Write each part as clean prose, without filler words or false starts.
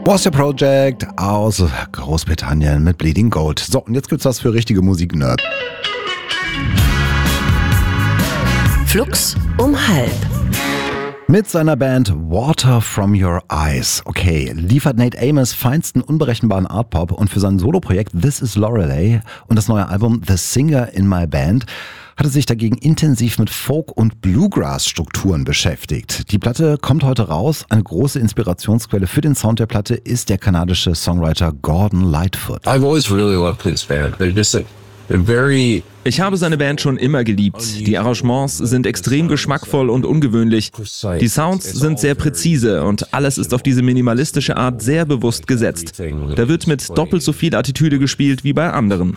Was Your Project aus Großbritannien mit Bleeding Gold. So, und jetzt gibt's was für richtige Musik-Nerd. Flux um halb. Mit seiner Band Water From Your Eyes. Okay, liefert Nate Amos feinsten unberechenbaren Art-Pop und für sein Soloprojekt This Is Lorelei und das neue Album The Singer in My Band hat er sich dagegen intensiv mit Folk- und Bluegrass-Strukturen beschäftigt. Die Platte kommt heute raus. Eine große Inspirationsquelle für den Sound der Platte ist der kanadische Songwriter Gordon Lightfoot. I've always really loved his band. They're just a very... Ich habe seine Band schon immer geliebt. Die Arrangements sind extrem geschmackvoll und ungewöhnlich. Die Sounds sind sehr präzise und alles ist auf diese minimalistische Art sehr bewusst gesetzt. Da wird mit doppelt so viel Attitüde gespielt wie bei anderen.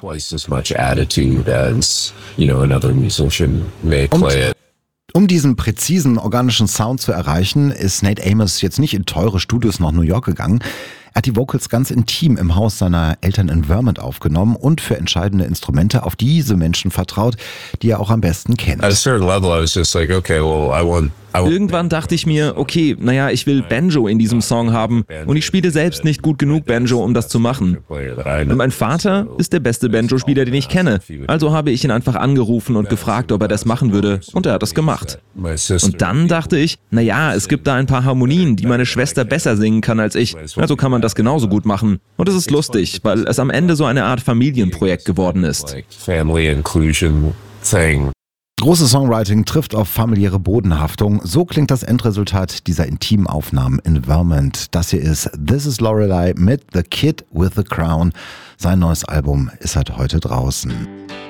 Um diesen präzisen organischen Sound zu erreichen, ist Nate Amos jetzt nicht in teure Studios nach New York gegangen. Er hat die Vocals ganz intim im Haus seiner Eltern in Vermont aufgenommen und für entscheidende Instrumente auf diese Menschen vertraut, die er auch am besten kennt. Irgendwann dachte ich mir, okay, ich will Banjo in diesem Song haben und ich spiele selbst nicht gut genug Banjo, um das zu machen. Und mein Vater ist der beste Banjo-Spieler, den ich kenne. Also habe ich ihn einfach angerufen und gefragt, ob er das machen würde und er hat das gemacht. Und dann dachte ich, es gibt da ein paar Harmonien, die meine Schwester besser singen kann als ich, also kann man das genauso gut machen. Und es ist lustig, weil es am Ende so eine Art Familienprojekt geworden ist. Großes Songwriting trifft auf familiäre Bodenhaftung. So klingt das Endresultat dieser intimen Aufnahmen in Vermont. Das hier ist This Is Lorelei mit The Kid with the Crown. Sein neues Album ist seit heute draußen.